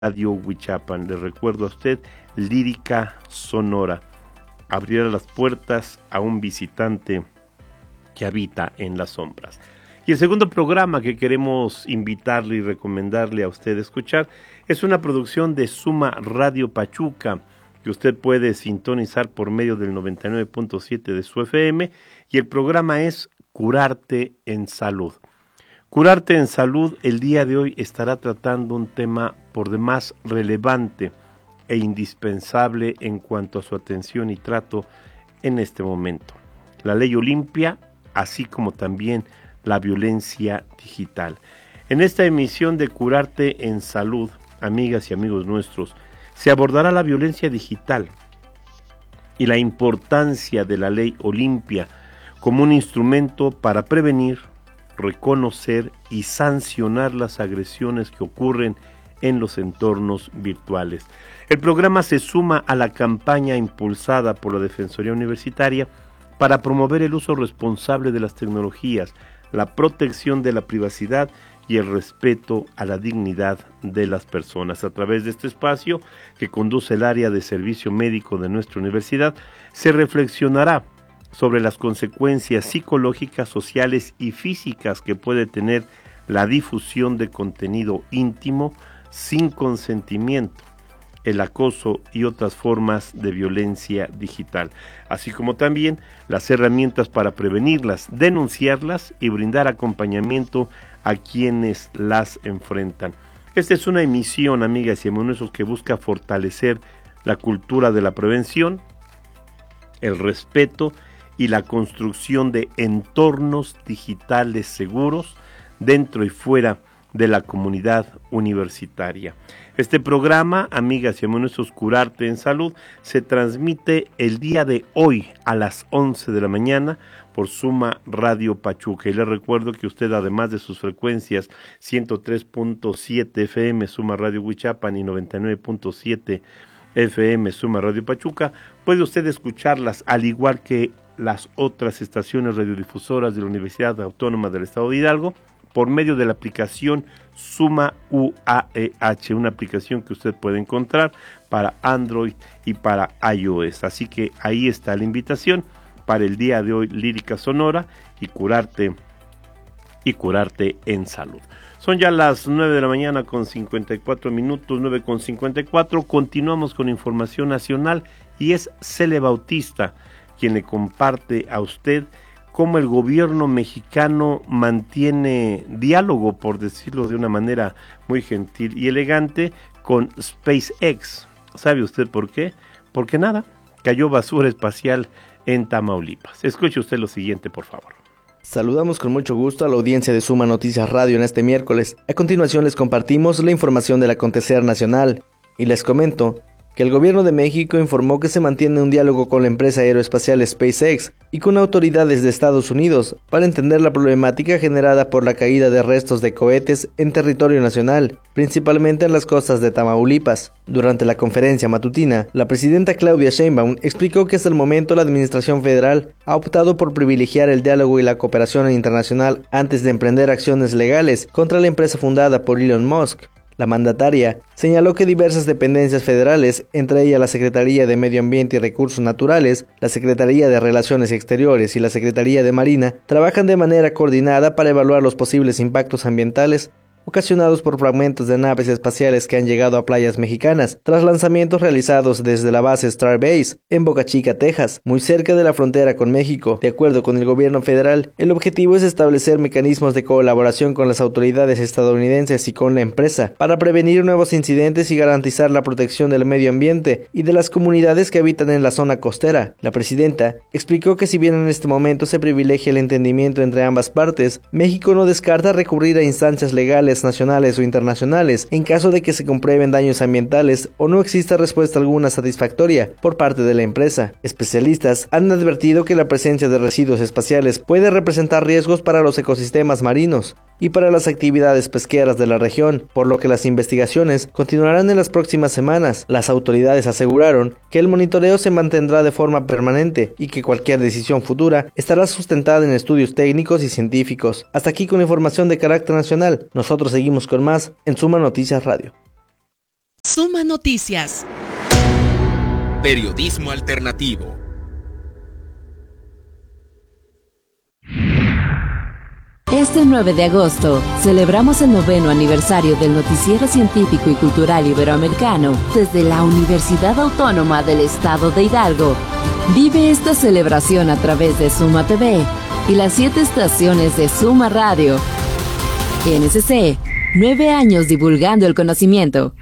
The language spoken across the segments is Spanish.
Radio Huichapan. Le recuerdo a usted, Lírica Sonora. Abrirá las puertas a un visitante que habita en las sombras. Y el segundo programa que queremos invitarle y recomendarle a usted escuchar es una producción de Suma Radio Pachuca, que usted puede sintonizar por medio del 99.7 de su FM, y el programa es Curarte en Salud. Curarte en Salud el día de hoy estará tratando un tema por demás relevante e indispensable en cuanto a su atención y trato en este momento. La ley Olimpia, así como también la violencia digital. En esta emisión de Curarte en Salud, amigas y amigos nuestros, se abordará la violencia digital y la importancia de la ley Olimpia como un instrumento para prevenir, reconocer y sancionar las agresiones que ocurren en los entornos virtuales. El programa se suma a la campaña impulsada por la Defensoría Universitaria para promover el uso responsable de las tecnologías, la protección de la privacidad y el respeto a la dignidad de las personas. A través de este espacio que conduce el área de servicio médico de nuestra universidad, se reflexionará sobre las consecuencias psicológicas, sociales y físicas que puede tener la difusión de contenido íntimo sin consentimiento, el acoso y otras formas de violencia digital, así como también las herramientas para prevenirlas, denunciarlas y brindar acompañamiento a quienes las enfrentan. Esta es una emisión, amigas y amigos, que busca fortalecer la cultura de la prevención, el respeto y la construcción de entornos digitales seguros dentro y fuera de la comunidad universitaria. Este programa, amigas y amigos nuestros, Curarte en Salud, se transmite el día de hoy a las 11 de la mañana por Suma Radio Pachuca. Y les recuerdo que usted, además de sus frecuencias 103.7 FM Suma Radio Huichapan y 99.7 FM Suma Radio Pachuca, puede usted escucharlas al igual que las otras estaciones radiodifusoras de la Universidad Autónoma del Estado de Hidalgo por medio de la aplicación Suma UAEH, una aplicación que usted puede encontrar para Android y para iOS. Así que ahí está la invitación para el día de hoy, Lírica Sonora y Curarte en Salud. Son ya las 9 de la mañana con 54 minutos, 9 con 54. Continuamos con información nacional y es Cele Bautista quien le comparte a usted cómo el gobierno mexicano mantiene diálogo, por decirlo de una manera muy gentil y elegante, con SpaceX. ¿Sabe usted por qué? Porque nada, cayó basura espacial en Tamaulipas. Escuche usted lo siguiente, por favor. Saludamos con mucho gusto a la audiencia de Suma Noticias Radio en este miércoles. A continuación les compartimos la información del acontecer nacional y les comento que el gobierno de México informó que se mantiene un diálogo con la empresa aeroespacial SpaceX y con autoridades de Estados Unidos para entender la problemática generada por la caída de restos de cohetes en territorio nacional, principalmente en las costas de Tamaulipas. Durante la conferencia matutina, la presidenta Claudia Sheinbaum explicó que hasta el momento la administración federal ha optado por privilegiar el diálogo y la cooperación internacional antes de emprender acciones legales contra la empresa fundada por Elon Musk. La mandataria señaló que diversas dependencias federales, entre ellas la Secretaría de Medio Ambiente y Recursos Naturales, la Secretaría de Relaciones Exteriores y la Secretaría de Marina, trabajan de manera coordinada para evaluar los posibles impactos ambientales ocasionados por fragmentos de naves espaciales que han llegado a playas mexicanas, tras lanzamientos realizados desde la base Starbase en Boca Chica, Texas, muy cerca de la frontera con México. De acuerdo con el gobierno federal, el objetivo es establecer mecanismos de colaboración con las autoridades estadounidenses y con la empresa para prevenir nuevos incidentes y garantizar la protección del medio ambiente y de las comunidades que habitan en la zona costera. La presidenta explicó que si bien en este momento se privilegia el entendimiento entre ambas partes, México no descarta recurrir a instancias legales nacionales o internacionales en caso de que se comprueben daños ambientales o no exista respuesta alguna satisfactoria por parte de la empresa. Especialistas han advertido que la presencia de residuos espaciales puede representar riesgos para los ecosistemas marinos y para las actividades pesqueras de la región, por lo que las investigaciones continuarán en las próximas semanas. Las autoridades aseguraron que el monitoreo se mantendrá de forma permanente y que cualquier decisión futura estará sustentada en estudios técnicos y científicos. Hasta aquí con información de carácter nacional. Nosotros seguimos con más en Suma Noticias Radio. Suma Noticias. Periodismo alternativo. Este 9 de agosto celebramos el 9º aniversario del Noticiero Científico y Cultural Iberoamericano desde la Universidad Autónoma del Estado de Hidalgo. Vive esta celebración a través de Suma TV y las 7 estaciones de Suma Radio. NSC, 9 años divulgando el conocimiento.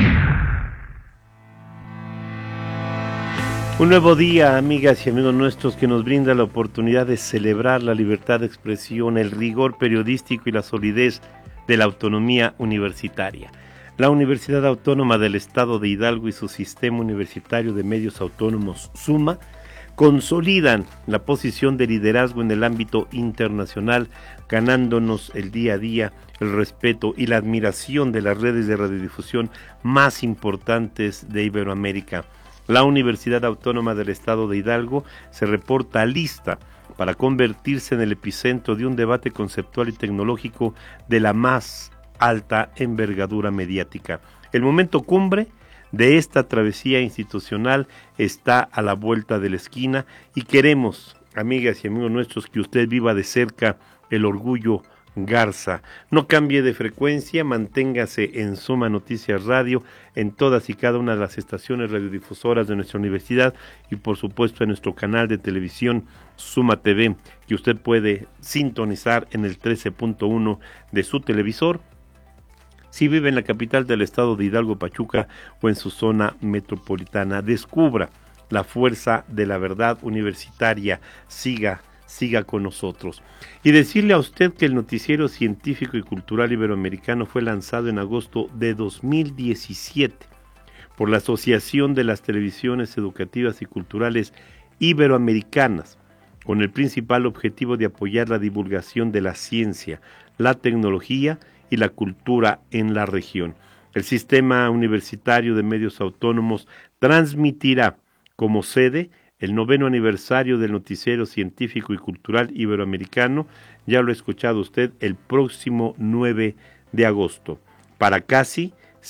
Un nuevo día, amigas y amigos nuestros, que nos brinda la oportunidad de celebrar la libertad de expresión, el rigor periodístico y la solidez de la autonomía universitaria. La Universidad Autónoma del Estado de Hidalgo y su Sistema Universitario de Medios Autónomos, SUMA, consolidan la posición de liderazgo en el ámbito internacional, ganándonos el día a día el respeto y la admiración de las redes de radiodifusión más importantes de Iberoamérica. La Universidad Autónoma del Estado de Hidalgo se reporta lista para convertirse en el epicentro de un debate conceptual y tecnológico de la más alta envergadura mediática. El momento cumbre de esta travesía institucional está a la vuelta de la esquina y queremos, amigas y amigos nuestros, que usted viva de cerca el orgullo Garza. No cambie de frecuencia, manténgase en Suma Noticias Radio, en todas y cada una de las estaciones radiodifusoras de nuestra universidad y por supuesto en nuestro canal de televisión Suma TV, que usted puede sintonizar en el 13.1 de su televisor. Si vive en la capital del estado de Hidalgo, Pachuca, o en su zona metropolitana, descubra la fuerza de la verdad universitaria. Siga con nosotros. Y decirle a usted que el Noticiero Científico y Cultural Iberoamericano fue lanzado en agosto de 2017 por la Asociación de las Televisiones Educativas y Culturales Iberoamericanas, con el principal objetivo de apoyar la divulgación de la ciencia, la tecnología y la cultura en la región. El Sistema Universitario de Medios Autónomos transmitirá como sede el 9º aniversario del Noticiero Científico y Cultural Iberoamericano, ya lo ha escuchado usted, el próximo 9 de agosto, para casi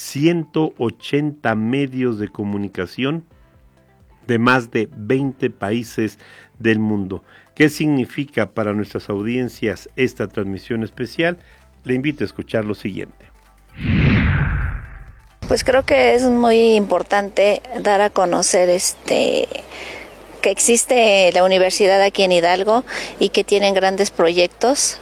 180 medios de comunicación de más de 20 países del mundo. ¿Qué significa para nuestras audiencias esta transmisión especial? Le invito a escuchar lo siguiente. Pues creo que es muy importante dar a conocer que existe la universidad aquí en Hidalgo y que tienen grandes proyectos,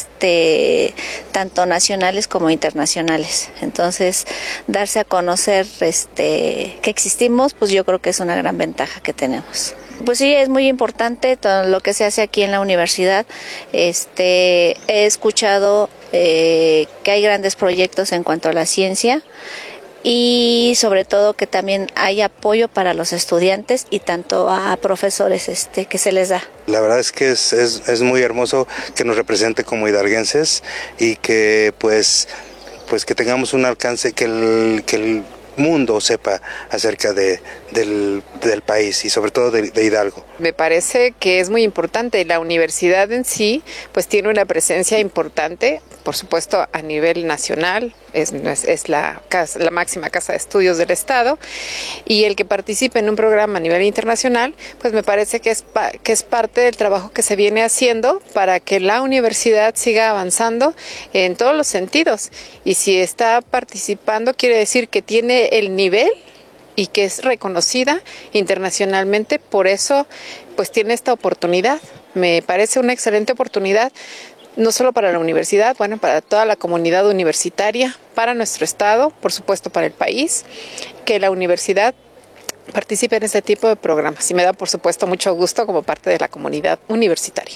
tanto nacionales como internacionales. Entonces, darse a conocer que existimos, pues yo creo que es una gran ventaja que tenemos. Pues sí, es muy importante todo lo que se hace aquí en la universidad. He escuchado que hay grandes proyectos en cuanto a la ciencia, y sobre todo que también hay apoyo para los estudiantes y tanto a profesores que se les da. La verdad es que es muy hermoso que nos represente como hidalguenses y que pues que tengamos un alcance, que el mundo sepa acerca del país y sobre todo de Hidalgo. Me parece que es muy importante. La universidad en sí pues tiene una presencia importante, por supuesto a nivel nacional, es la máxima casa de estudios del estado, y el que participe en un programa a nivel internacional pues me parece que es parte del trabajo que se viene haciendo para que la universidad siga avanzando en todos los sentidos, y si está participando quiere decir que tiene el nivel y que es reconocida internacionalmente, por eso pues tiene esta oportunidad. Me parece una excelente oportunidad, no solo para la universidad, bueno, para toda la comunidad universitaria, para nuestro estado, por supuesto para el país, que la universidad participe en este tipo de programas, y me da por supuesto mucho gusto como parte de la comunidad universitaria.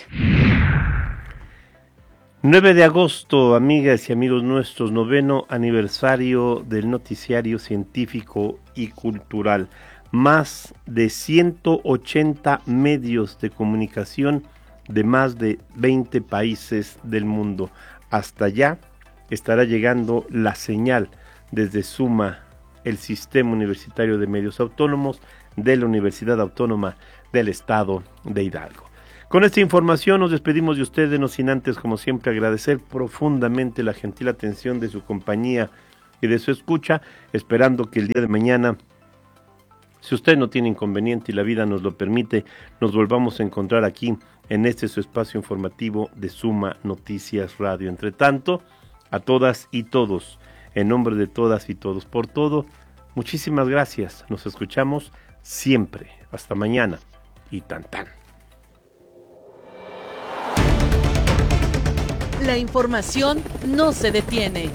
9 de agosto, amigas y amigos nuestros, 9º aniversario del Noticiario Científico y Cultural. Más de 180 medios de comunicación de más de 20 países del mundo. Hasta allá estará llegando la señal desde SUMA, el Sistema Universitario de Medios Autónomos de la Universidad Autónoma del Estado de Hidalgo. Con esta información nos despedimos de ustedes, no sin antes, como siempre, agradecer profundamente la gentil atención de su compañía y de su escucha, esperando que el día de mañana, si usted no tiene inconveniente y la vida nos lo permite, nos volvamos a encontrar aquí en este su espacio informativo de Suma Noticias Radio. Entre tanto, a todas y todos, en nombre de todas y todos, por todo, muchísimas gracias. Nos escuchamos siempre. Hasta mañana. Y tan tan. La información no se detiene.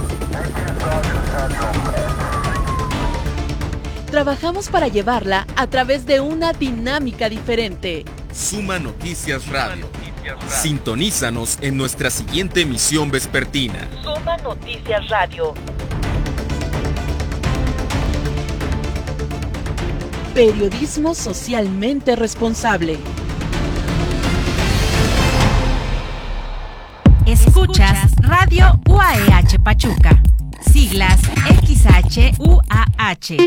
Trabajamos para llevarla a través de una dinámica diferente. Suma Noticias Radio. Sintonízanos en nuestra siguiente emisión vespertina. Suma Noticias Radio. Periodismo socialmente responsable. Escuchas Radio UAEH Pachuca. Siglas XHUAH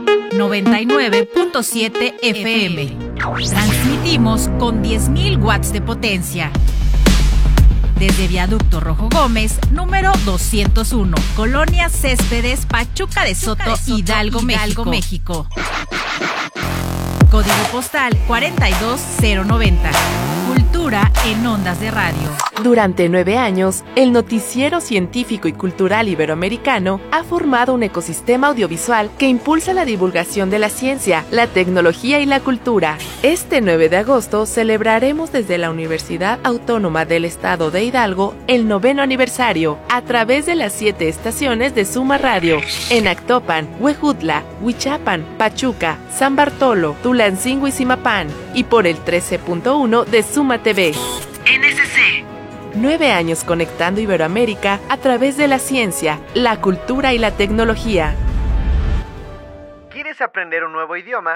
99.7 FM. Transmitimos con 10.000 watts de potencia. Desde Viaducto Rojo Gómez, número 201, Colonia Céspedes, Pachuca de Soto, Hidalgo, México. Código postal 42090. Cultura en ondas de radio. Durante 9 años, el Noticiero Científico y Cultural Iberoamericano ha formado un ecosistema audiovisual que impulsa la divulgación de la ciencia, la tecnología y la cultura. Este 9 de agosto celebraremos desde la Universidad Autónoma del Estado de Hidalgo el 9º aniversario a través de las 7 estaciones de Suma Radio en Actopan, Huejutla, Huichapan, Pachuca, San Bartolo, Tulancingo y Zimapán, y por el 13.1 de Suma TV. NSC. 9 años conectando Iberoamérica a través de la ciencia, la cultura y la tecnología. ¿Quieres aprender un nuevo idioma?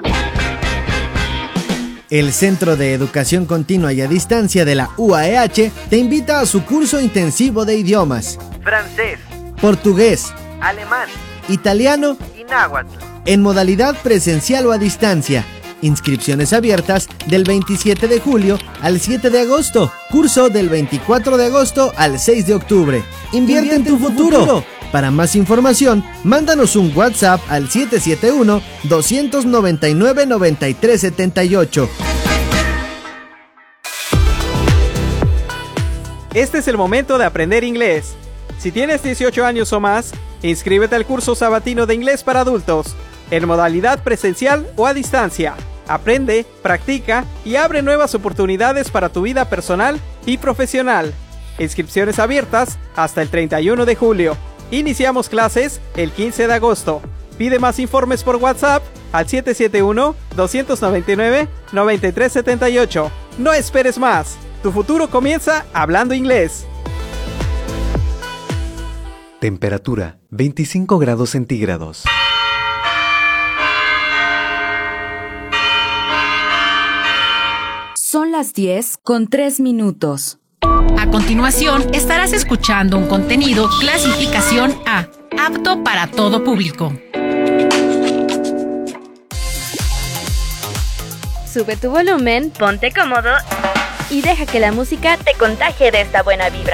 El Centro de Educación Continua y a Distancia de la UAEH te invita a su curso intensivo de idiomas: francés, portugués, alemán, italiano y náhuatl, en modalidad presencial o a distancia. Inscripciones abiertas del 27 de julio al 7 de agosto. Curso del 24 de agosto al 6 de octubre. Invierte en tu futuro. Para más información, mándanos un WhatsApp al 771-299-9378. Este es el momento de aprender inglés. Si tienes 18 años o más, inscríbete al curso sabatino de inglés para adultos, en modalidad presencial o a distancia. Aprende, practica y abre nuevas oportunidades para tu vida personal y profesional. Inscripciones abiertas hasta el 31 de julio. Iniciamos clases el 15 de agosto. Pide más informes por WhatsApp al 771-299-9378. No esperes más. Tu futuro comienza hablando inglés. Temperatura 25 grados centígrados. Son las 10:03. A continuación, estarás escuchando un contenido clasificación A, apto para todo público. Sube tu volumen, ponte cómodo y deja que la música te contagie de esta buena vibra.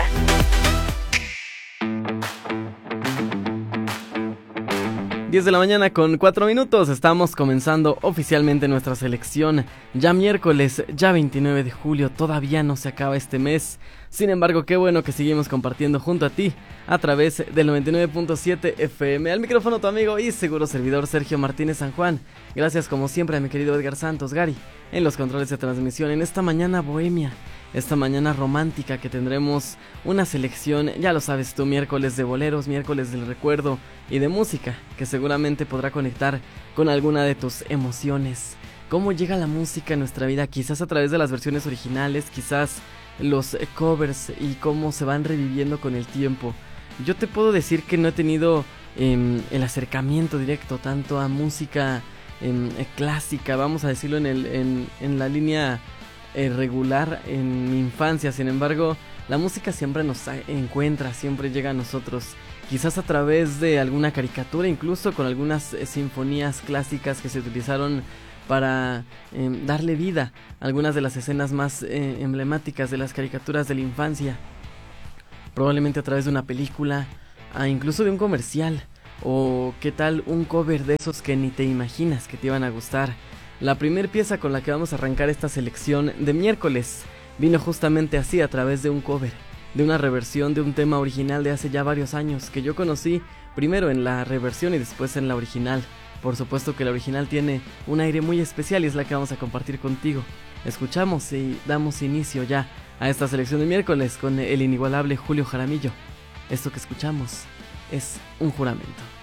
10 de la mañana con 4 minutos, estamos comenzando oficialmente nuestra selección, ya miércoles, ya 29 de julio, todavía no se acaba este mes. Sin embargo, qué bueno que seguimos compartiendo junto a ti a través del 99.7 FM. Al micrófono tu amigo y seguro servidor Sergio Martínez San Juan. Gracias como siempre a mi querido Edgar Santos Gary en los controles de transmisión en esta mañana bohemia, esta mañana romántica que tendremos una selección, ya lo sabes tú, miércoles de boleros, miércoles del recuerdo y de música que seguramente podrá conectar con alguna de tus emociones. ¿Cómo llega la música en nuestra vida? Quizás a través de las versiones originales, quizás los covers y cómo se van reviviendo con el tiempo. Yo te puedo decir que no he tenido el acercamiento directo tanto a música clásica, vamos a decirlo en la línea regular en mi infancia. Sin embargo, la música siempre nos encuentra, siempre llega a nosotros, quizás a través de alguna caricatura, incluso con algunas sinfonías clásicas que se utilizaron para darle vida a algunas de las escenas más emblemáticas de las caricaturas de la infancia, probablemente a través de una película, incluso de un comercial. O qué tal un cover de esos que ni te imaginas que te iban a gustar. La primer pieza con la que vamos a arrancar esta selección de miércoles vino justamente así, a través de un cover, de una reversión de un tema original de hace ya varios años, que yo conocí primero en la reversión y después en la original. Por supuesto que la original tiene un aire muy especial y es la que vamos a compartir contigo. Escuchamos y damos inicio ya a esta selección de miércoles con el inigualable Julio Jaramillo. Esto que escuchamos es Un Juramento.